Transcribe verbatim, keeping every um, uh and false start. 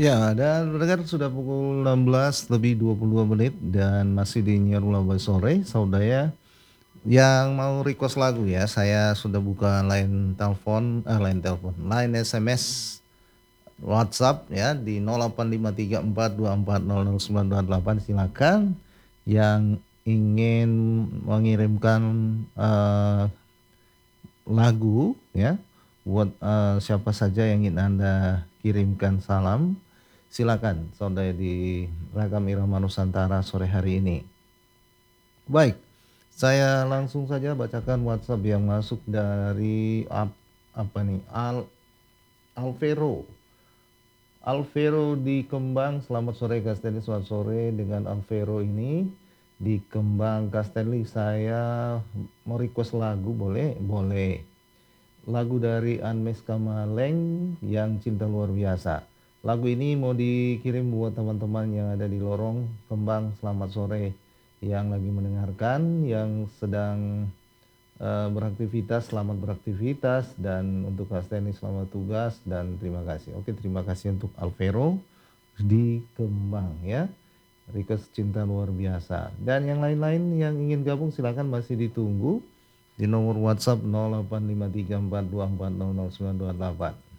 Ya, dan berdengar sudah pukul enam belas lebih dua puluh dua menit dan masih di Nyiar Ulaba Sore, saudara yang mau request lagu ya, saya sudah buka line telepon, eh line telepon, line S M S, WhatsApp ya di nol delapan lima tiga empat dua empat nol nol sembilan dua delapan. Silakan yang ingin mengirimkan eh, lagu ya buat eh, siapa saja yang ingin Anda kirimkan salam. Silakan saudara di Ragam Irama Nusantara sore hari ini. Baik, saya langsung saja bacakan WhatsApp yang masuk dari ap- apa nih? Al Alvero. Alvero di Kembang, selamat sore Kak Stanley, selamat sore dengan Alvero ini di Kembang. Kak Stanley, saya mau request lagu, boleh? Boleh. Lagu dari Anmes Kamaleng yang cinta luar biasa. Lagu ini mau dikirim buat teman-teman yang ada di lorong Kembang. Selamat sore yang lagi mendengarkan, yang sedang eh, beraktivitas, selamat beraktivitas, dan untuk Kak Steni selamat tugas dan terima kasih. Oke, terima kasih untuk Alvero di Kembang ya. Request cinta luar biasa. Dan yang lain-lain yang ingin gabung silakan masih ditunggu di nomor WhatsApp nol delapan lima tiga empat dua empat nol nol sembilan dua delapan.